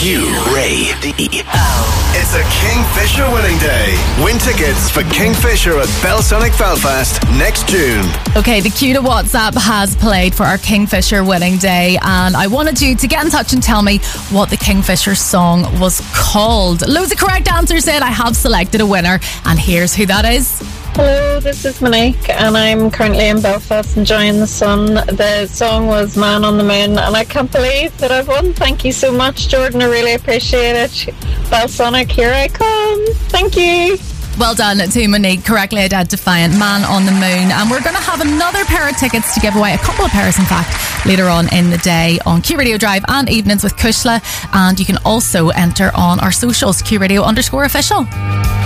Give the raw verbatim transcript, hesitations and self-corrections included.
Q Radio. It's a Kingfisher winning day. Win tickets for Kingfisher at Belsonic Belfast next June. Okay, the Q to WhatsApp has played for our Kingfisher winning day, and I wanted you to get in touch and tell me what the Kingfisher song was called. Loads of correct answers in. I have selected a winner, and here's who that is. Hello, this is Monique, and I'm currently in Belfast enjoying the sun. The song was Man on the Moon, and I can't believe that I've won. Thank you so much, Jordan. I really appreciate it. Belsonic, here I come. Thank you. Well done to Monique, correctly identifying Man on the Moon. And we're going to have another pair of tickets to give away, a couple of pairs in fact, later on in the day on Q Radio Drive and Evenings with Kushla. And you can also enter on our socials, Q Radio underscore official.